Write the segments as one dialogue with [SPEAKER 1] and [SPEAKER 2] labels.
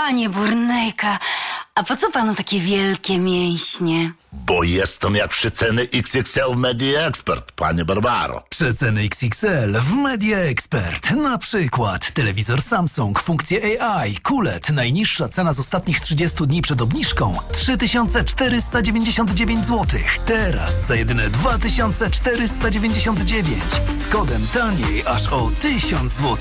[SPEAKER 1] Panie Burnejka, a po co panu takie wielkie mięśnie?
[SPEAKER 2] Bo jestem jak przeceny XXL w Media Expert, panie Barbaro.
[SPEAKER 3] Przeceny XXL w Media Expert. Na przykład telewizor Samsung, funkcje AI, QLED. Najniższa cena z ostatnich 30 dni przed obniżką 3499 zł. Teraz za jedyne 2499. Z kodem taniej aż o 1000 zł.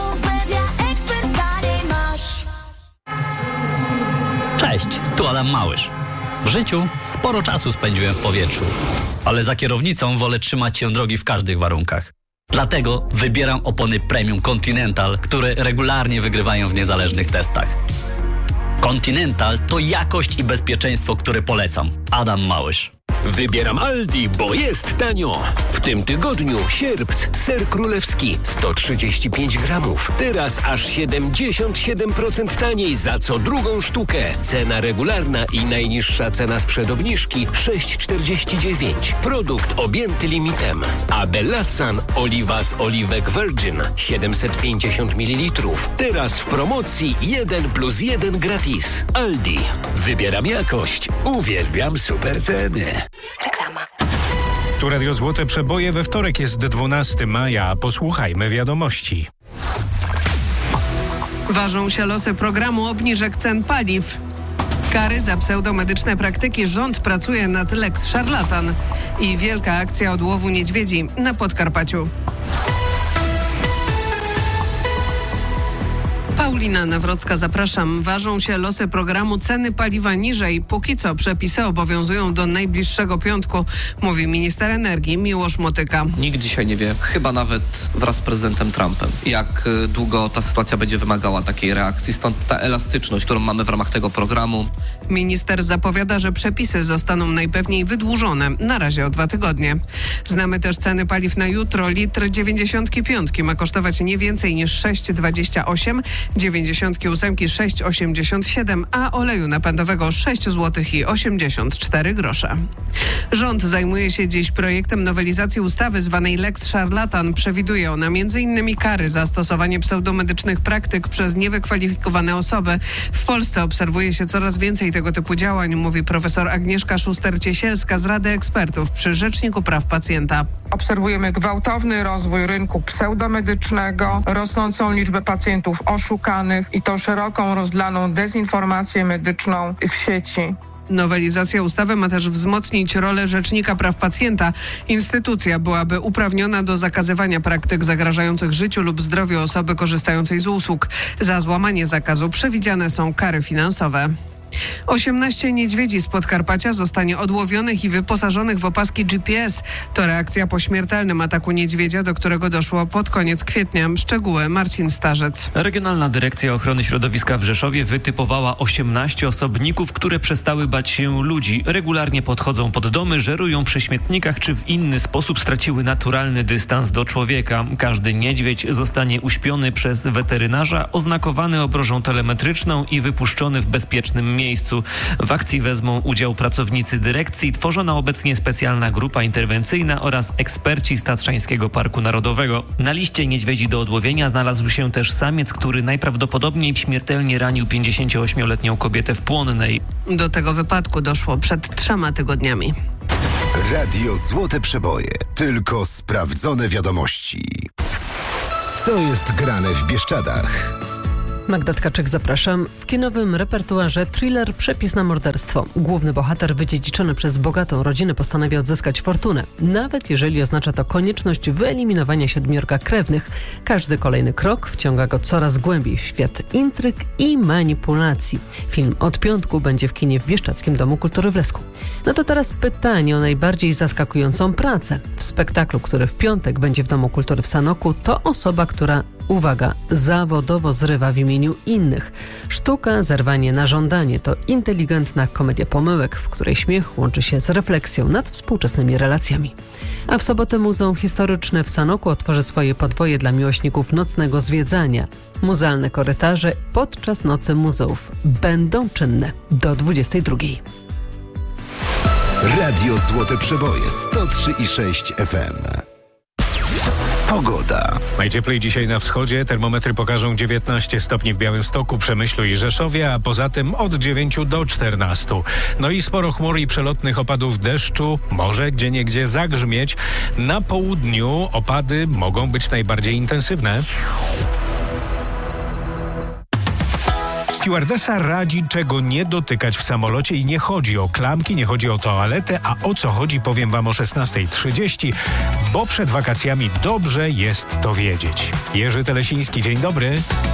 [SPEAKER 4] Cześć, tu Adam Małysz. W życiu sporo czasu spędziłem w powietrzu, ale za kierownicą wolę trzymać się drogi w każdych warunkach. Dlatego wybieram opony Premium Continental, które regularnie wygrywają w niezależnych testach. Continental to jakość i bezpieczeństwo, które polecam. Adam Małysz.
[SPEAKER 5] Wybieram Aldi, bo jest tanio. W tym tygodniu sierpc, ser królewski 135 gramów. Teraz aż 77% taniej za co drugą sztukę. Cena regularna i najniższa cena sprzed obniżki 6,49. Produkt objęty limitem. A Bellassan oliwa z oliwek Virgin 750 ml. Teraz w promocji 1+1 gratis. Aldi. Wybieram jakość. Uwielbiam super ceny.
[SPEAKER 1] Reklama.
[SPEAKER 6] Tu Radio Złote Przeboje. We wtorek jest 12 maja. Posłuchajmy wiadomości.
[SPEAKER 7] Ważą się losy programu obniżek cen paliw. Kary za pseudomedyczne praktyki. Rząd pracuje nad Lex Szarlatan. I wielka akcja odłowu niedźwiedzi na Podkarpaciu. Paulina Nawrocka, zapraszam. Ważą się losy programu Ceny paliwa niżej. Póki co przepisy obowiązują do najbliższego piątku, mówi minister energii Miłosz Motyka.
[SPEAKER 8] Nikt dzisiaj nie wie, chyba nawet wraz z prezydentem Trumpem, jak długo ta sytuacja będzie wymagała takiej reakcji. Stąd ta elastyczność, którą mamy w ramach tego programu.
[SPEAKER 7] Minister zapowiada, że przepisy zostaną najpewniej wydłużone. Na razie o 2 tygodnie. Znamy też ceny paliw na jutro. Litr 95 ma kosztować nie więcej niż 6,28, 98 6,87, a oleju napędowego 6 zł i 84 grosze. Rząd zajmuje się dziś projektem nowelizacji ustawy zwanej Lex Szarlatan. Przewiduje ona m.in. kary za stosowanie pseudomedycznych praktyk przez niewykwalifikowane osoby. W Polsce obserwuje się coraz więcej tego typu działań, mówi profesor Agnieszka Szuster-Ciesielska z Rady Ekspertów przy Rzeczniku Praw Pacjenta.
[SPEAKER 9] Obserwujemy gwałtowny rozwój rynku pseudomedycznego, rosnącą liczbę pacjentów oszukanych i tą szeroką rozlaną dezinformację medyczną w sieci.
[SPEAKER 7] Nowelizacja ustawy ma też wzmocnić rolę Rzecznika Praw Pacjenta. Instytucja byłaby uprawniona do zakazywania praktyk zagrażających życiu lub zdrowiu osoby korzystającej z usług. Za złamanie zakazu przewidziane są kary finansowe. 18 niedźwiedzi z Podkarpacia zostanie odłowionych i wyposażonych w opaski GPS. To reakcja po śmiertelnym ataku niedźwiedzia, do którego doszło pod koniec kwietnia. Szczegóły Marcin Starzec.
[SPEAKER 10] Regionalna Dyrekcja Ochrony Środowiska w Rzeszowie wytypowała 18 osobników, które przestały bać się ludzi. Regularnie podchodzą pod domy, żerują przy śmietnikach czy w inny sposób straciły naturalny dystans do człowieka. Każdy niedźwiedź zostanie uśpiony przez weterynarza, oznakowany obrożą telemetryczną i wypuszczony w bezpiecznym miejscu. W akcji wezmą udział pracownicy dyrekcji, tworzona obecnie specjalna grupa interwencyjna oraz eksperci z Tatrzańskiego Parku Narodowego. Na liście niedźwiedzi do odłowienia znalazł się też samiec, który najprawdopodobniej śmiertelnie ranił 58-letnią kobietę w Płonnej.
[SPEAKER 7] Do tego wypadku doszło przed 3 tygodniami.
[SPEAKER 11] Radio Złote Przeboje. Tylko sprawdzone wiadomości. Co jest grane w Bieszczadach?
[SPEAKER 12] Magda Tkaczyk, zapraszam. W kinowym repertuarze thriller Przepis na morderstwo. Główny bohater wydziedziczony przez bogatą rodzinę postanawia odzyskać fortunę. Nawet jeżeli oznacza to konieczność wyeliminowania 7 krewnych, każdy kolejny krok wciąga go coraz głębiej w świat intryg i manipulacji. Film od piątku będzie w kinie w Bieszczadzkim Domu Kultury w Lesku. No to teraz pytanie o najbardziej zaskakującą pracę. W spektaklu, który w piątek będzie w Domu Kultury w Sanoku, to osoba, która, uwaga, zawodowo zrywa w imieniu innych. Sztuka Zerwanie na żądanie to inteligentna komedia pomyłek, w której śmiech łączy się z refleksją nad współczesnymi relacjami. A w sobotę Muzeum Historyczne w Sanoku otworzy swoje podwoje dla miłośników nocnego zwiedzania. Muzealne korytarze podczas Nocy Muzeów będą czynne do 22.
[SPEAKER 11] Radio Złote Przeboje 103,6 FM. Pogoda.
[SPEAKER 6] Najcieplej dzisiaj na wschodzie. Termometry pokażą 19 stopni w Białymstoku, Przemyślu i Rzeszowie, a poza tym od 9 do 14. No i sporo chmur i przelotnych opadów deszczu. Może gdzieniegdzie zagrzmieć. Na południu opady mogą być najbardziej intensywne. Stewardessa radzi, czego nie dotykać w samolocie i nie chodzi o klamki, nie chodzi o toaletę, a o co chodzi powiem wam o 16:30, bo przed wakacjami dobrze jest to wiedzieć. Jerzy Telesiński, dzień dobry.